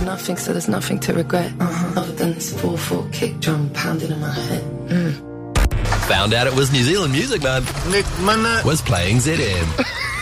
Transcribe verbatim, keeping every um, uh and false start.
nothing, so there's nothing to regret. Uh-huh. Other than this four four kick drum pounding in my head. Mm. Found out it was New Zealand music, man. Nick, man, was playing Z M.